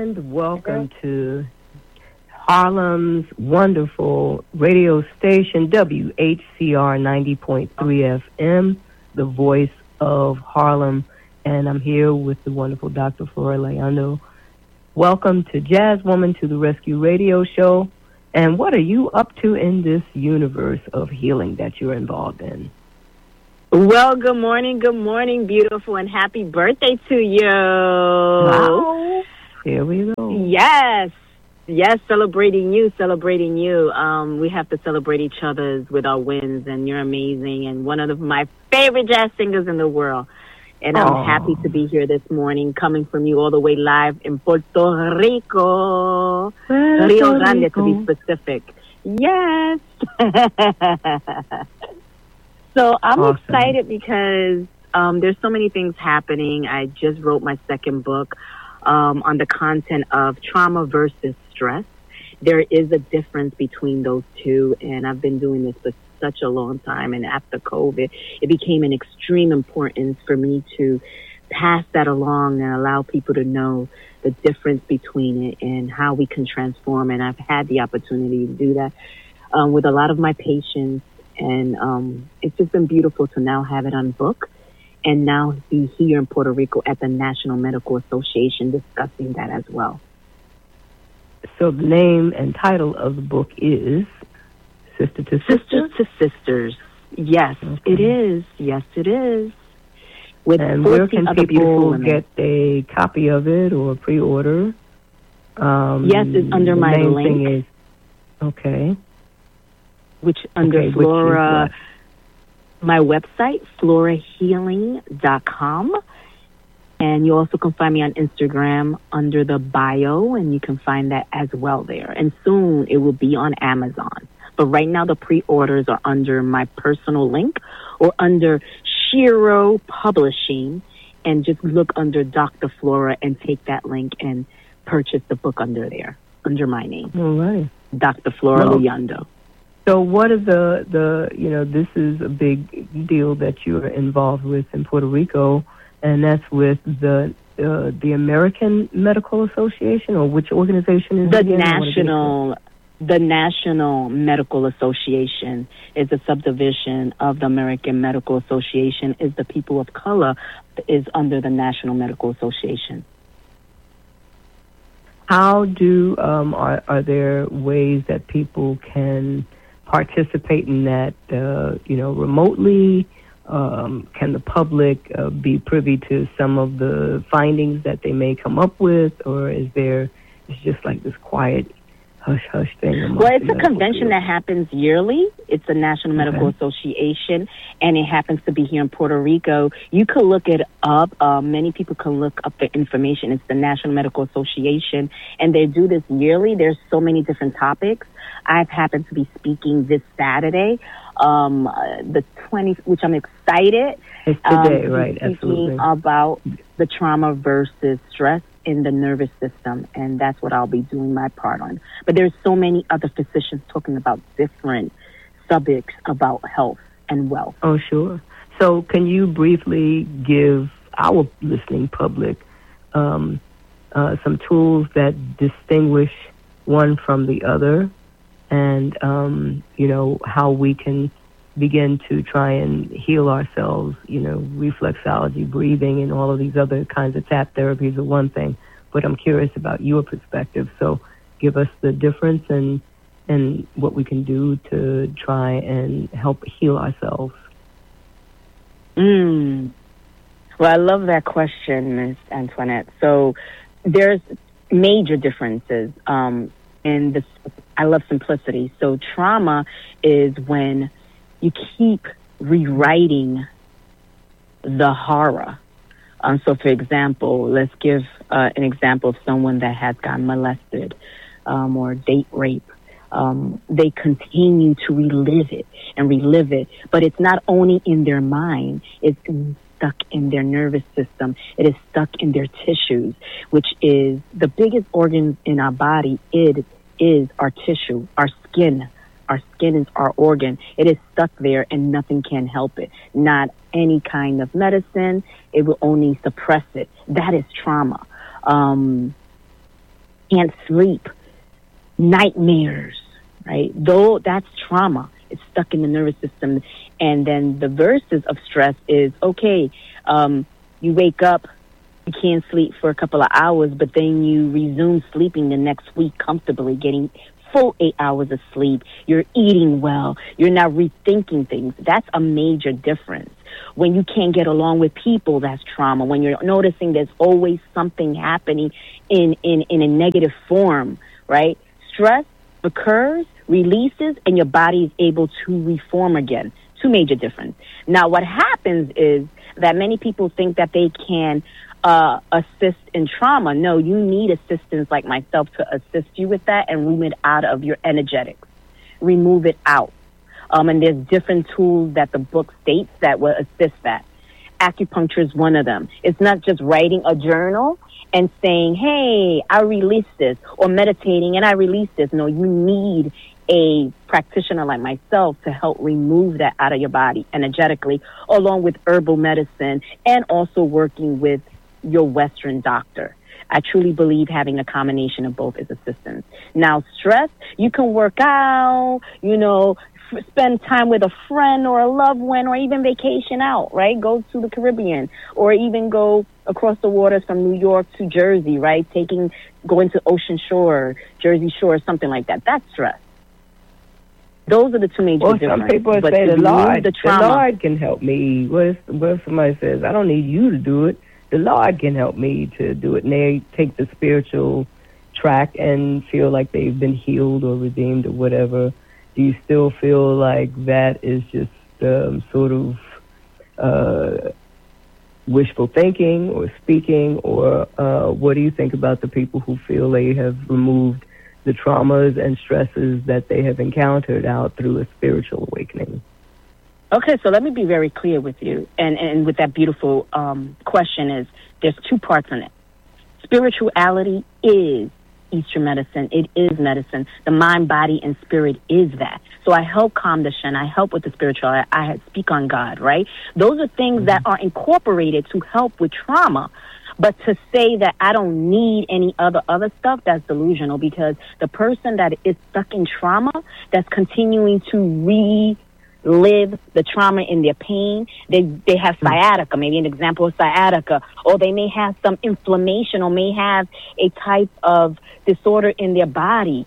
And welcome to Harlem's wonderful radio station, WHCR 90.3 FM, the voice of Harlem. And I'm here with the wonderful Dr. Flora Leando. Welcome to Jazz Woman to the Rescue radio show. And what are you up to in this universe of healing that you're involved in? Well, good morning, beautiful, and happy birthday to you. Wow. Here we go. Yes, celebrating you. We have to celebrate each other's with our wins, and you're amazing and one of my favorite jazz singers in the world. And I'm happy to be here this morning, coming from you all the way live in Puerto Rico. Rio Grande, to be specific. Yes. So I'm excited because there's so many things happening. I just wrote my second book on the content of trauma versus stress. There is a difference between those two, and I've been doing this for such a long time. And after COVID, it became an extreme importance for me to pass that along and allow people to know the difference between it and how we can transform. And I've had the opportunity to do that with a lot of my patients. And it's just been beautiful to now have it on book and now be here in Puerto Rico at the National Medical Association discussing that as well. So the name and title of the book is Sister to Sister? Sisters to Sisters. Yes, it is. Yes, it is. And where can people get a copy of it or pre-order? Yes, it's under my link. Which under Flora, my website, florahealing.com. And you also can find me on Instagram under the bio, and you can find that as well there. And soon it will be on Amazon. But right now the pre-orders are under my personal link or under Shiro Publishing. And just look under Dr. Flora and take that link and purchase the book under there, under my name. All right. Dr. Flora Leando. So what is this is a big deal that you're involved with in Puerto Rico, and that's with the American Medical Association, or which organization is it? The National Medical Association is a subdivision of the American Medical Association. Is the people of color is under the National Medical Association. How do are there ways that people can participate in that, remotely? Can the public be privy to some of the findings that they may come up with, or it's just like this quiet hush thing? Well, it's a convention that happens yearly. It's the National Medical Association, and it happens to be here in Puerto Rico. You could look it up. Many people can look up the information. It's the National Medical Association, and they do this yearly. There's so many different topics. I've happened to be speaking this Saturday, the 20th, which I'm excited. It's today, right? Speaking about the trauma versus stress in the nervous system, and that's what I'll be doing my part on. But there's so many other physicians talking about different subjects about health and wealth. Oh, sure. So can you briefly give our listening public some tools that distinguish one from the other, and how we can begin to try and heal ourselves? Reflexology, breathing, and all of these other kinds of tap therapies are one thing, but I'm curious about your perspective. So give us the difference and what we can do to try and help heal ourselves. Well, I love that question, Ms. Antoinette. So there's major differences in this. I love simplicity. So trauma is when you keep rewriting the horror. So, for example, let's give an example of someone that has gotten molested or date rape. They continue to relive it, but it's not only in their mind, it's stuck in their nervous system. It is stuck in their tissues, which is the biggest organ in our body. It is our tissue, our skin. Our skin is our organ. It is stuck there and nothing can help it. Not any kind of medicine. It will only suppress it. That is trauma. can't sleep, nightmares, right? Though that's trauma. It's stuck in the nervous system. And then the verses of stress is, okay, you wake up, you can't sleep for a couple of hours, but then you resume sleeping the next week comfortably, getting full 8 hours of sleep. You're eating well. You're not rethinking things. That's a major difference. When you can't get along with people, that's trauma. When you're noticing there's always something happening in a negative form, right? Stress occurs, releases, and your body is able to reform again. Two major differences. Now, what happens is that many people think that they can assist in trauma. No, you need assistance like myself to assist you with that and remove it out of your energetics. Remove it out. And there's different tools that the book states that will assist that. Acupuncture is one of them. It's not just writing a journal and saying, hey, I release this, or meditating and I release this. No, you need a practitioner like myself to help remove that out of your body energetically, along with herbal medicine and also working with your Western doctor. I truly believe having a combination of both is assistance. Now, stress, you can work out, spend time with a friend or a loved one, or even vacation out, right? Go to the Caribbean, or even go across the waters from New York to Jersey, right? Going to Ocean Shore, Jersey Shore, something like that. That's stress. Those are the two major differences. Some people say the Lord can help me. What if somebody says, I don't need you to do it? The Lord can help me to do it. And they take the spiritual track and feel like they've been healed or redeemed or whatever. Do you still feel like that is just sort of wishful thinking or speaking? Or what do you think about the people who feel they have removed the traumas and stresses that they have encountered out through a spiritual awakening? Okay, so let me be very clear with you. And with that beautiful question is, there's two parts in it. Spirituality is Eastern medicine. It is medicine. The mind, body, and spirit is that. So I help calm the Shen. I help with the spirituality. I speak on God, right? Those are things that are incorporated to help with trauma. But to say that I don't need any other stuff, that's delusional, because the person that is stuck in trauma, that's continuing to relive the trauma in their pain, they have sciatica, maybe an example of sciatica, or they may have some inflammation, or may have a type of disorder in their body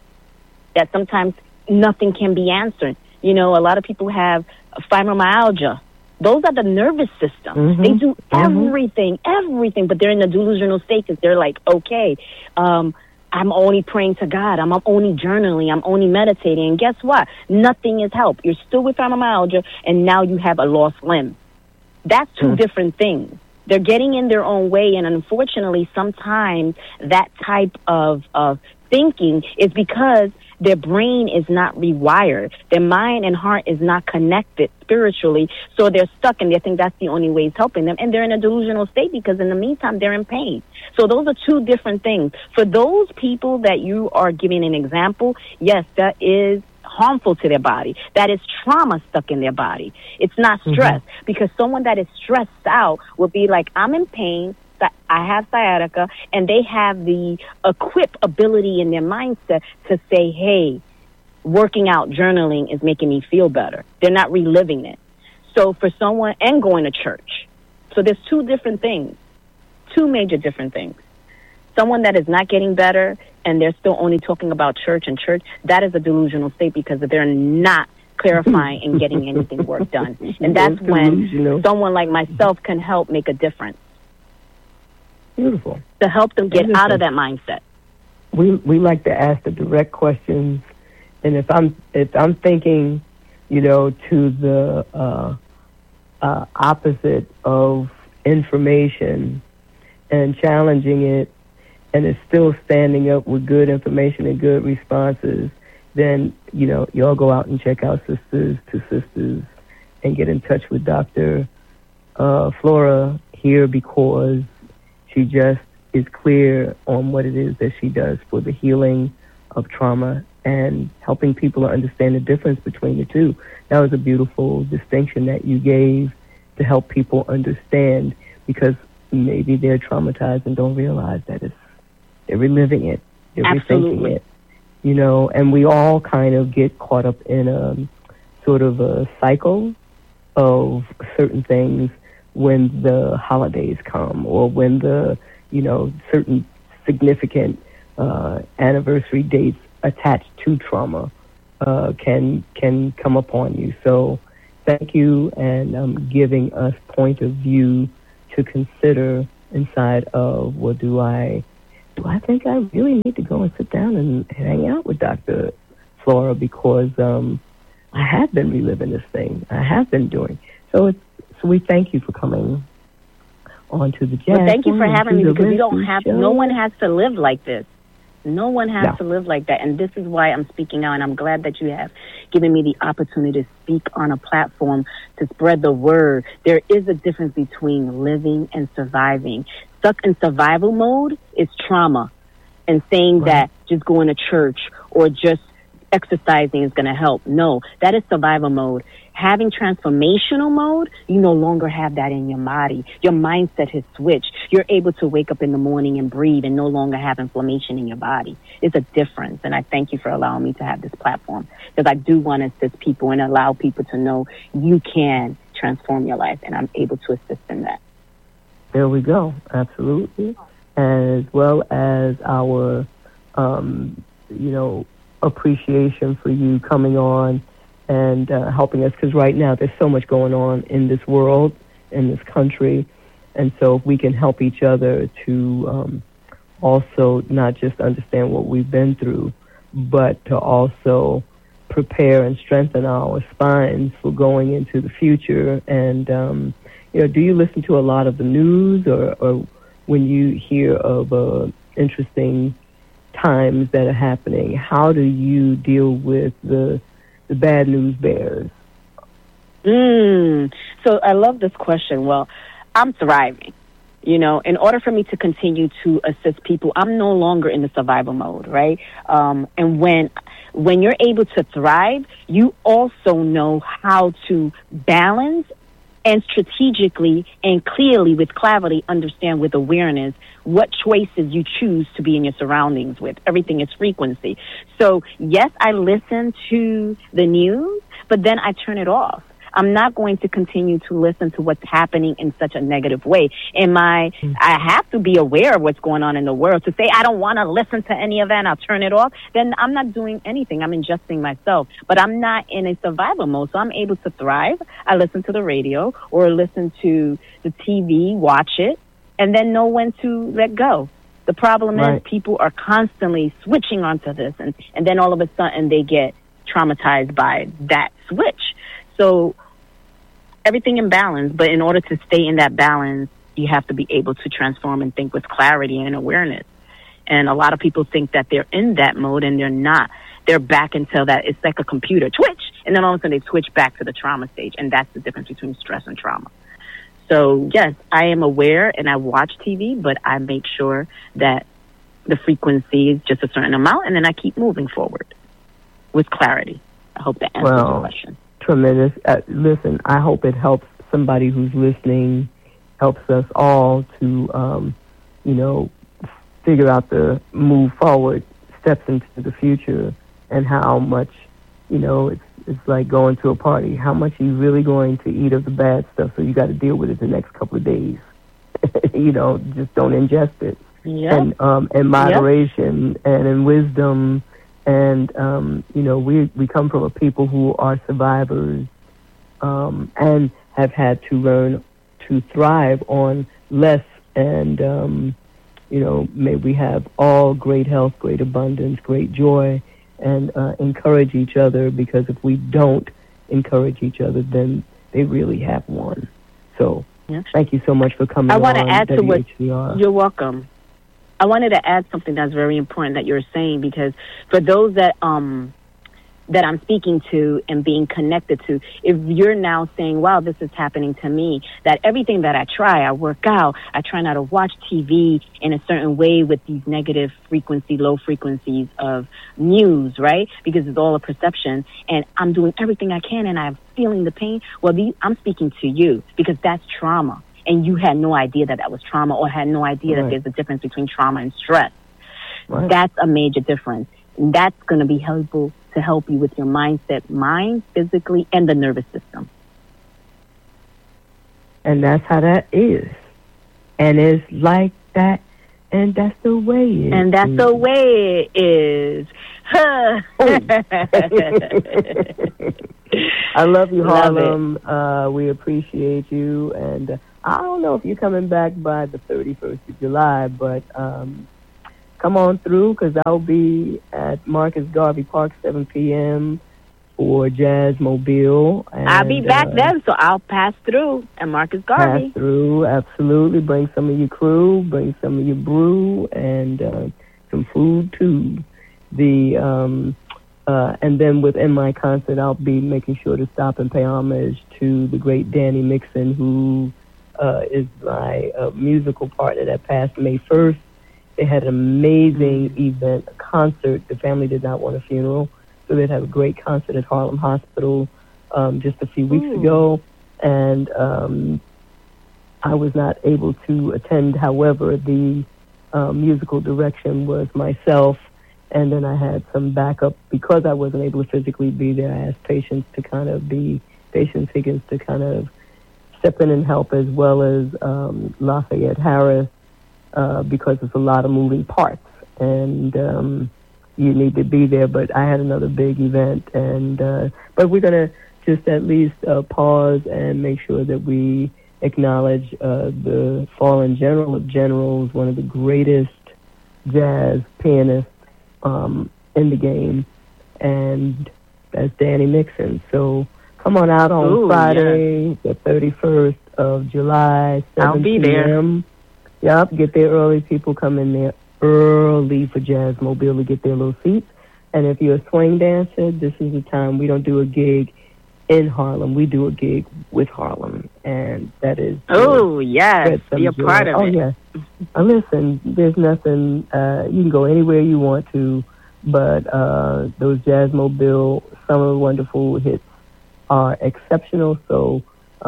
that sometimes nothing can be answered. A lot of people have fibromyalgia. Those are the nervous system. Mm-hmm. They do everything, but they're in a delusional state because they're like, okay, I'm only praying to God. I'm only journaling. I'm only meditating. And guess what? Nothing is help. You're still with fibromyalgia, and now you have a lost limb. That's two different things. They're getting in their own way, and unfortunately, sometimes that type of thinking is because their brain is not rewired. Their mind and heart is not connected spiritually, so they're stuck, and they think that's the only way it's helping them, and they're in a delusional state because in the meantime, they're in pain. So those are two different things. For those people that you are giving an example, yes, that is harmful to their body. That is trauma stuck in their body. It's not stress, because someone that is stressed out will be like, I'm in pain, I have sciatica, and they have the ability in their mindset to say, hey, working out, journaling is making me feel better. They're not reliving it. So for someone, and going to church. So there's two different things, two major different things. Someone that is not getting better and they're still only talking about church, that is a delusional state because they're not clarifying and getting anything work done. And that's when someone like myself can help make a difference. Beautiful. To help them get out of that mindset. We like to ask the direct questions, and if I'm thinking, to the opposite of information and challenging it, and it's still standing up with good information and good responses, then y'all go out and check out Sisters to Sisters and get in touch with Dr. Flora here, because she just is clear on what it is that she does for the healing of trauma and helping people to understand the difference between the two. That was a beautiful distinction that you gave to help people understand, because maybe they're traumatized and don't realize that they're reliving it You're Absolutely. rethinking it. You know, and we all kind of get caught up in a sort of a cycle of certain things when the holidays come, or when the, you know, certain significant anniversary dates attached to trauma can come upon you. So thank you, and giving us point of view to consider inside of, well, do I think I really need to go and sit down and hang out with Dr. Flora, because I have been reliving this thing. I have been doing. So we thank you for coming on to the Jazz. Well, thank you for having me, because no one has to live like this. No one has to live like that. And this is why I'm speaking out, and I'm glad that you have given me the opportunity to speak on a platform to spread the word. There is a difference between living and surviving. Stuck in survival mode is trauma, and saying that just going to church or just exercising is going to help. No, that is survival mode. Having transformational mode, you no longer have that in your body. Your mindset has switched. You're able to wake up in the morning and breathe and no longer have inflammation in your body. It's a difference, and I thank you for allowing me to have this platform, because I do want to assist people and allow people to know you can transform your life, and I'm able to assist in that. There we go. Absolutely. As well as our, appreciation for you coming on and helping us, because right now there's so much going on in this world, in this country, and so if we can help each other to also not just understand what we've been through, but to also prepare and strengthen our spines for going into the future. And do you listen to a lot of the news, or when you hear of interesting times that are happening, how do you deal with the bad news bears? So I love this question. Well, I'm thriving. You know, in order for me to continue to assist people, I'm no longer in the survival mode, right? And when you're able to thrive, you also know how to balance and strategically and clearly, with clarity, understand with awareness what choices you choose to be in your surroundings with. Everything is frequency. So, yes, I listen to the news, but then I turn it off. I'm not going to continue to listen to what's happening in such a negative way. I have to be aware of what's going on in the world. To say I don't want to listen to any of that and I'll turn it off, then I'm not doing anything. I'm adjusting myself. But I'm not in a survival mode, so I'm able to thrive. I listen to the radio or listen to the TV, watch it, and then know when to let go. The problem is people are constantly switching onto this, and then all of a sudden they get traumatized by that switch. So everything in balance, but in order to stay in that balance, you have to be able to transform and think with clarity and awareness. And a lot of people think that they're in that mode, and they're not. They're back until that it's like a computer twitch, and then all of a sudden they switch back to the trauma stage, and that's the difference between stress and trauma. So yes, I am aware and I watch TV, but I make sure that the frequency is just a certain amount, and then I keep moving forward with clarity. I hope that answers your question. Tremendous. Listen, I hope it helps somebody who's listening, helps us all to, figure out the move forward, steps into the future, and how much, it's like going to a party. How much are you really going to eat of the bad stuff, so you got to deal with it the next couple of days. Just don't ingest it. Yep. And in moderation and in wisdom. And, we come from a people who are survivors and have had to learn to thrive on less. And, may we have all great health, great abundance, great joy, and encourage each other, because if we don't encourage each other, then they really have won. So thank you so much for coming on. I want to add to what WHCR. You're welcome. I wanted to add something that's very important that you're saying, because for those that I'm speaking to and being connected to, if you're now saying, wow, this is happening to me, that everything that I try, I work out, I try not to watch TV in a certain way with these negative frequency, low frequencies of news, right? Because it's all a perception, and I'm doing everything I can and I'm feeling the pain. Well, I'm speaking to you, because that's trauma. And you had no idea that was trauma, or had no idea that there's a difference between trauma and stress. Right. That's a major difference. And that's going to be helpful to help you with your mindset, mind, physically, and the nervous system. And that's how that is. And it's like that, and that's the way it is. And that's the way it is. I love you, Harlem. Love we appreciate you. And I don't know if you're coming back by the 31st of July, but come on through, because I'll be at Marcus Garvey Park, 7 p.m. for Jazz Mobile. And, I'll be back then, so I'll pass through at Marcus Garvey. Pass through, absolutely. Bring some of your crew, bring some of your brew, and some food, too. And then within my concert, I'll be making sure to stop and pay homage to the great Danny Mixon, who is my musical partner that passed May 1st. They had an amazing event, a concert. The family did not want a funeral, so they'd have a great concert at Harlem Hospital just a few weeks ago. And I was not able to attend. However, the musical direction was myself, and then I had some backup. Because I wasn't able to physically be there, I asked Patience Higgins to kind of step in and help, as well as Lafayette Harris, because it's a lot of moving parts, and you need to be there. But I had another big event, and but we're going to just at least pause and make sure that we acknowledge the fallen general of generals, one of the greatest jazz pianists in the game, and that's Danny Mixon. So come on out on Friday, the 31st of July, 7 p.m. Yep, get there early. People come in there early for Jazz Mobile to get their little seats. And if you're a swing dancer, this is the time. We don't do a gig in Harlem. We do a gig with Harlem. And that is... Oh, yes. Be a part of it. Oh, yes. Listen, there's nothing... you can go anywhere you want to, but those Jazz Mobile Summer Wonderful hits are exceptional. So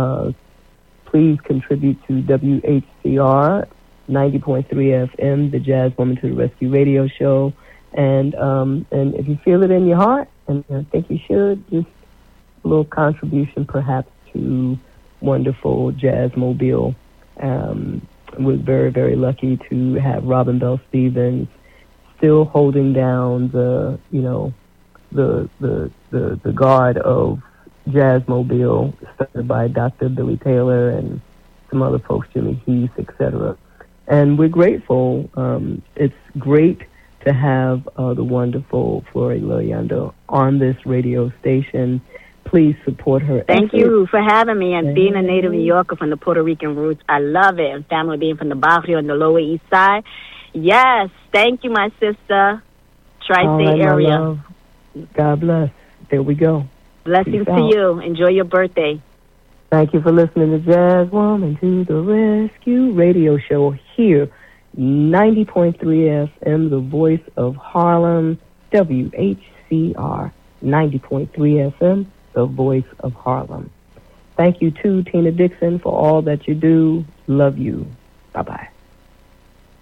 please contribute to WHCR 90.3 FM, the Jazz Woman to the Rescue radio show. And if you feel it in your heart, and I think you should, just a little contribution perhaps to wonderful Jazz Mobile. We're very, very lucky to have Robin Bell Stevens still holding down the guard of Jazz Mobile, started by Dr. Billy Taylor and some other folks, Jimmy Heath, etc. And we're grateful. It's great to have the wonderful Flori Loyanda on this radio station. Please support her. Thank you for having me. And being a native New Yorker from the Puerto Rican roots, I love it. And family being from the Barrio and the Lower East Side. Yes, thank you, my sister. Tri-State area. God bless. There we go. Blessings to you. Enjoy your birthday. Thank you for listening to Jazz Woman to the Rescue radio show here, 90.3 FM, the voice of Harlem, WHCR, 90.3 FM, the voice of Harlem. Thank you to Tina Dixon for all that you do. Love you. Bye-bye.